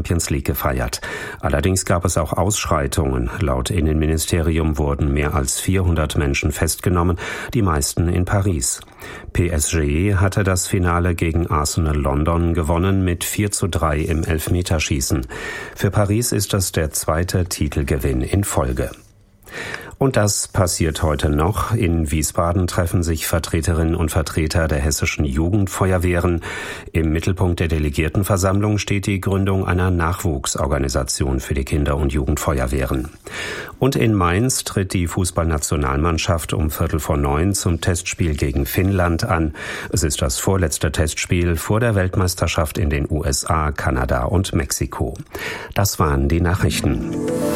Champions League gefeiert. Allerdings gab es auch Ausschreitungen. Laut Innenministerium wurden mehr als 400 Menschen festgenommen, die meisten in Paris. PSG hatte das Finale gegen Arsenal London gewonnen mit 4:3 im Elfmeterschießen. Für Paris ist das der zweite Titelgewinn in Folge. Und das passiert heute noch. In Wiesbaden treffen sich Vertreterinnen und Vertreter der hessischen Jugendfeuerwehren. Im Mittelpunkt der Delegiertenversammlung steht die Gründung einer Nachwuchsorganisation für die Kinder- und Jugendfeuerwehren. Und in Mainz tritt die Fußballnationalmannschaft um 8:45 zum Testspiel gegen Finnland an. Es ist das vorletzte Testspiel vor der Weltmeisterschaft in den USA, Kanada und Mexiko. Das waren die Nachrichten.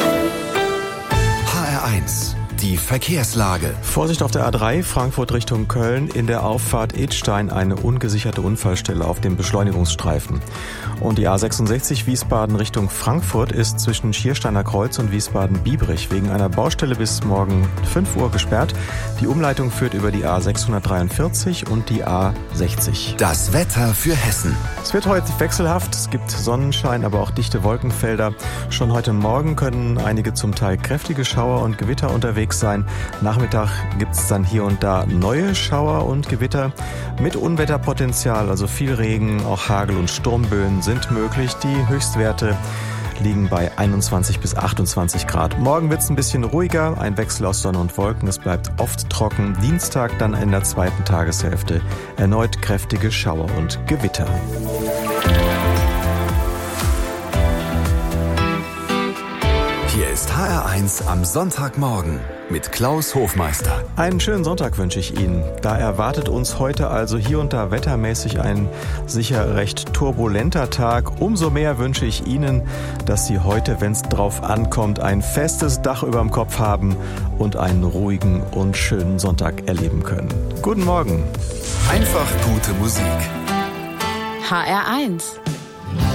HR1, die Verkehrslage. Vorsicht auf der A3, Frankfurt Richtung Köln. In der Auffahrt Idstein eine ungesicherte Unfallstelle auf dem Beschleunigungsstreifen. Und die A66 Wiesbaden Richtung Frankfurt ist zwischen Schiersteiner Kreuz und Wiesbaden-Biebrich wegen einer Baustelle bis morgen 5 Uhr gesperrt. Die Umleitung führt über die A643 und die A60. Das Wetter für Hessen. Es wird heute wechselhaft. Es gibt Sonnenschein, aber auch dichte Wolkenfelder. Schon heute Morgen können einige zum Teil kräftige Schauer und Gewitter unterwegs sein. Nachmittag gibt es dann hier und da neue Schauer und Gewitter mit Unwetterpotenzial, also viel Regen, auch Hagel und Sturmböen sind möglich. Die Höchstwerte liegen bei 21 bis 28 Grad. Morgen wird es ein bisschen ruhiger, ein Wechsel aus Sonne und Wolken, es bleibt oft trocken. Dienstag dann in der zweiten Tageshälfte erneut kräftige Schauer und Gewitter. Hier ist HR1 am Sonntagmorgen mit Klaus Hofmeister. Einen schönen Sonntag wünsche ich Ihnen. Da erwartet uns heute also hier und da wettermäßig ein sicher recht turbulenter Tag. Umso mehr wünsche ich Ihnen, dass Sie heute, wenn es drauf ankommt, ein festes Dach überm Kopf haben und einen ruhigen und schönen Sonntag erleben können. Guten Morgen. Einfach gute Musik. HR1